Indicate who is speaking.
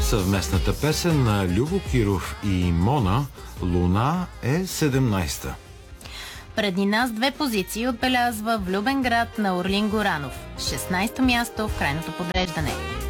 Speaker 1: Съвместната песен на Любо Киров и Мона "Луна" е 17-та.
Speaker 2: Преди нас 2 позиции отбелязва "Влюбен град" на Орлин Горанов. 16-то място в крайното подреждане.